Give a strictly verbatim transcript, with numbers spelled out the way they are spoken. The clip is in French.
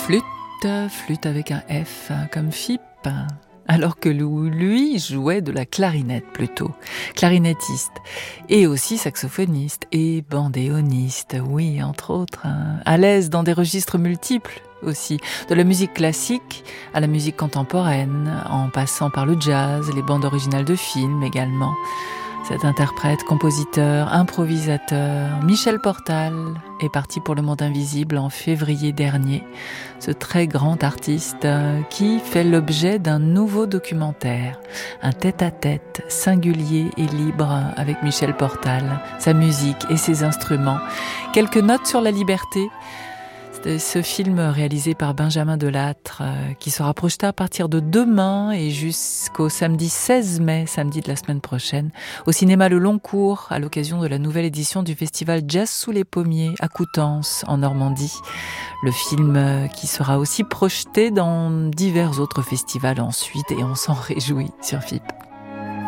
flûte, flûte avec un F, comme Fipe, alors que lui jouait de la clarinette plutôt, clarinettiste, et aussi saxophoniste et bandéoniste, oui, entre autres, hein, à l'aise dans des registres multiples aussi, de la musique classique à la musique contemporaine, en passant par le jazz, les bandes originales de films également. Cet interprète, compositeur, improvisateur, Michel Portal, est parti pour le monde invisible en février dernier. Ce très grand artiste qui fait l'objet d'un nouveau documentaire, un tête-à-tête singulier et libre avec Michel Portal, sa musique et ses instruments. Quelques notes sur la liberté. Ce film réalisé par Benjamin Delattre, euh, qui sera projeté à partir de demain et jusqu'au samedi seize mai, samedi de la semaine prochaine, au cinéma Le Long Cours, à l'occasion de la nouvelle édition du festival Jazz sous les pommiers à Coutances, en Normandie. Le film euh, qui sera aussi projeté dans divers autres festivals ensuite, et on s'en réjouit sur F I P.